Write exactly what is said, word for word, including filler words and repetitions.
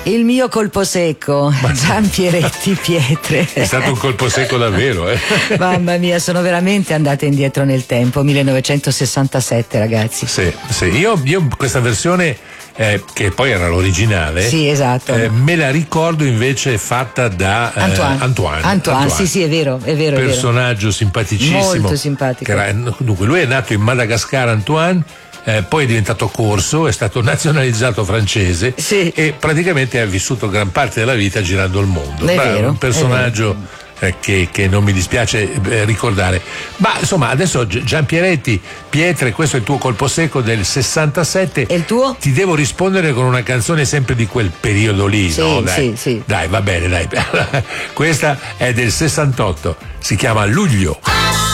Il mio colpo secco, Gian Pieretti Pietre. È stato un colpo secco davvero, eh? Mamma mia, sono veramente andata indietro nel tempo, millenovecentosessantasette, ragazzi. Sì, sì. Io, io questa versione, eh, che poi era l'originale, sì, esatto. eh, me la ricordo invece fatta da eh, Antoine. Antoine. Antoine. Antoine, sì, sì, è vero, è vero. Personaggio è vero. simpaticissimo. Molto simpatico. Che era, dunque, lui è nato in Madagascar, Antoine. Eh, poi è diventato corso, è stato nazionalizzato francese, sì. E praticamente ha vissuto gran parte della vita girando il mondo. È Beh, vero, un personaggio eh, che, che non mi dispiace eh, ricordare. Ma insomma, adesso Gian Pieretti Pietre, questo è il tuo colpo secco del sessantasette. E il tuo? Ti devo rispondere con una canzone sempre di quel periodo lì, sì, no? Dai, sì, sì. Dai, va bene, dai. Questa è del sessantotto, si chiama Luglio.